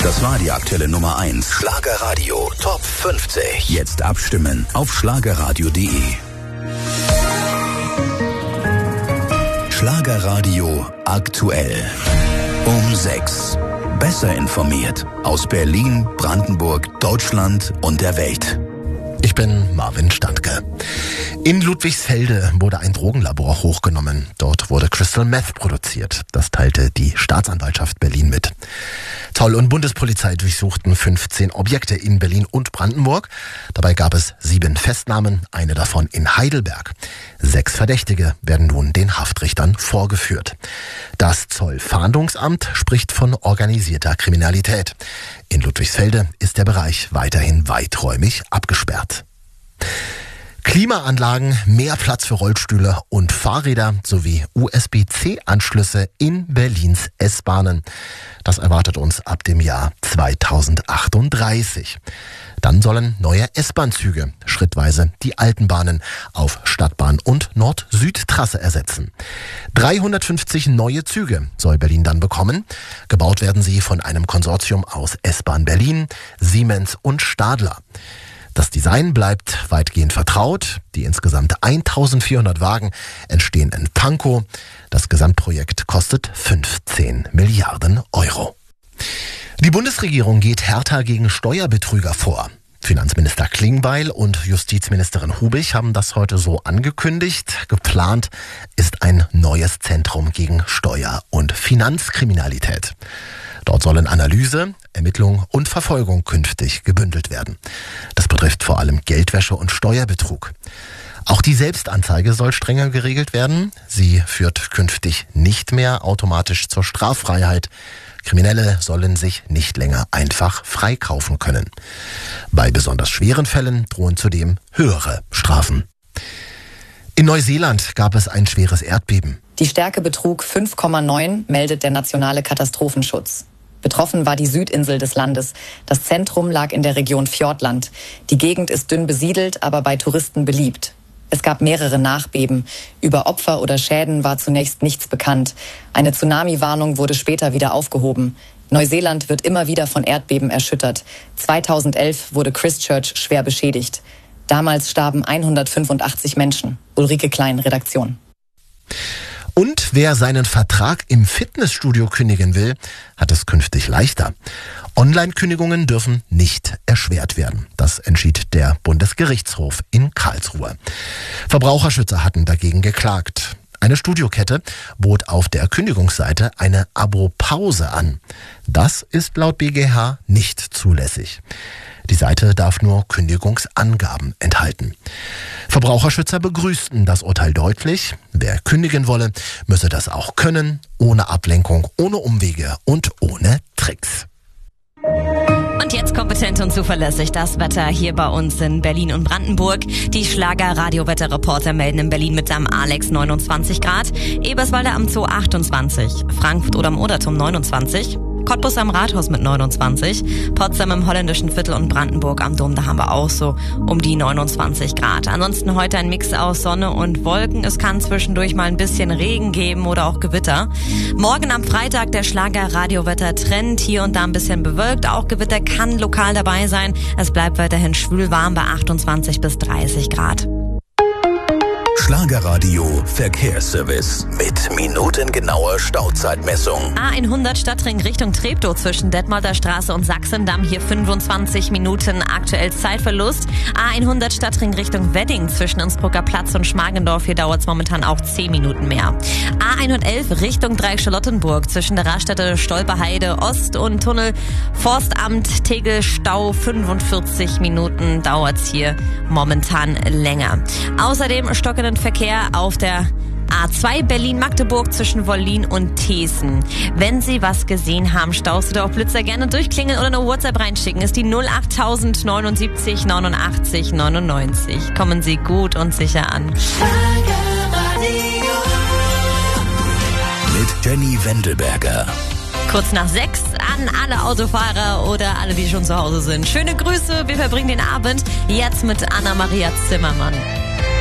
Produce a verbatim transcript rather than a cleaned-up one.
Das war die aktuelle Nummer eins. Schlagerradio Top fünfzig. Jetzt abstimmen auf schlagerradio punkt de. Schlagerradio aktuell. Um sechs. Besser informiert. Aus Berlin, Brandenburg, Deutschland und der Welt. Ich bin Marvin Standke. In Ludwigsfelde wurde ein Drogenlabor hochgenommen. Dort wurde Crystal Meth produziert. Das teilte die Staatsanwaltschaft Berlin mit. Zoll- und Bundespolizei durchsuchten fünfzehn Objekte in Berlin und Brandenburg. Dabei gab es sieben Festnahmen, eine davon in Heidelberg. Sechs Verdächtige werden nun den Haftrichtern vorgeführt. Das Zollfahndungsamt spricht von organisierter Kriminalität. In Ludwigsfelde ist der Bereich weiterhin weiträumig abgesperrt. Klimaanlagen, mehr Platz für Rollstühle und Fahrräder sowie U S B C Anschlüsse in Berlins S-Bahnen. Das erwartet uns ab dem Jahr zweitausendachtunddreißig. Dann sollen neue S-Bahn-Züge schrittweise die alten Bahnen auf Stadtbahn- und Nord-Süd-Trasse ersetzen. dreihundertfünfzig neue Züge soll Berlin dann bekommen. Gebaut werden sie von einem Konsortium aus S-Bahn Berlin, Siemens und Stadler. Das Design bleibt weitgehend vertraut. Die insgesamt eintausendvierhundert Wagen entstehen in Pankow. Das Gesamtprojekt kostet fünfzehn Milliarden Euro. Die Bundesregierung geht härter gegen Steuerbetrüger vor. Finanzminister Klingbeil und Justizministerin Hubig haben das heute so angekündigt. Geplant ist ein neues Zentrum gegen Steuer- und Finanzkriminalität. Dort sollen Analyse, Ermittlung und Verfolgung künftig gebündelt werden. Das betrifft vor allem Geldwäsche und Steuerbetrug. Auch die Selbstanzeige soll strenger geregelt werden. Sie führt künftig nicht mehr automatisch zur Straffreiheit. Kriminelle sollen sich nicht länger einfach freikaufen können. Bei besonders schweren Fällen drohen zudem höhere Strafen. In Neuseeland gab es ein schweres Erdbeben. Die Stärke betrug fünf Komma neun, meldet der nationale Katastrophenschutz. Betroffen war die Südinsel des Landes. Das Zentrum lag in der Region Fjordland. Die Gegend ist dünn besiedelt, aber bei Touristen beliebt. Es gab mehrere Nachbeben. Über Opfer oder Schäden war zunächst nichts bekannt. Eine Tsunami-Warnung wurde später wieder aufgehoben. Neuseeland wird immer wieder von Erdbeben erschüttert. zweitausendelf wurde Christchurch schwer beschädigt. Damals starben hundertfünfundachtzig Menschen. Ulrike Klein, Redaktion. Und wer seinen Vertrag im Fitnessstudio kündigen will, hat es künftig leichter. Online-Kündigungen dürfen nicht erschwert werden. Das entschied der Bundesgerichtshof in Karlsruhe. Verbraucherschützer hatten dagegen geklagt. Eine Studiokette bot auf der Kündigungsseite eine Abo-Pause an. Das ist laut B G H nicht zulässig. Die Seite darf nur Kündigungsangaben enthalten. Verbraucherschützer begrüßten das Urteil deutlich. Wer kündigen wolle, müsse das auch können, ohne Ablenkung, ohne Umwege und ohne Tricks. Und jetzt kompetent und zuverlässig das Wetter hier bei uns in Berlin und Brandenburg. Die Schlager-Radio-Wetterreporter melden in Berlin mit am Alex neunundzwanzig Grad, Eberswalde am Zoo achtundzwanzig, Frankfurt oder am Oderturm neunundzwanzig, Cottbus am Rathaus mit neunundzwanzig, Potsdam im holländischen Viertel und Brandenburg am Dom, da haben wir auch so um die neunundzwanzig Grad. Ansonsten heute ein Mix aus Sonne und Wolken. Es kann zwischendurch mal ein bisschen Regen geben oder auch Gewitter. Morgen am Freitag der Schlager-Radio-Wetter-Trend. Hier und da ein bisschen bewölkt. Auch Gewitter kann lokal dabei sein. Es bleibt weiterhin schwül warm bei achtundzwanzig bis dreißig Grad. Schlagerradio Verkehrsservice mit minutengenauer Stauzeitmessung. A hundert Stadtring Richtung Treptow zwischen Detmolder Straße und Sachsendamm, hier fünfundzwanzig Minuten aktuell Zeitverlust. A hundert Stadtring Richtung Wedding zwischen Innsbrucker Platz und Schmargendorf, hier dauert es momentan auch zehn Minuten mehr. A hundertelf Richtung Dreieck-Charlottenburg zwischen der Raststätte Stolperheide Ost und Tunnel Forstamt Tegel Stau, fünfundvierzig Minuten dauert es hier momentan länger. Außerdem stockenden Verkehr auf der A zwei Berlin-Magdeburg zwischen Wollin und Thesen. Wenn Sie was gesehen haben, Staus oder auch Blitzer, gerne durchklingeln oder eine WhatsApp reinschicken. Ist die null acht null neun neunundsiebzig neunundachtzig neunundneunzig. Kommen Sie gut und sicher an. Mit Jenny Wendelberger. Kurz nach sechs an alle Autofahrer oder alle, die schon zu Hause sind. Schöne Grüße, wir verbringen den Abend jetzt mit Anna-Maria Zimmermann.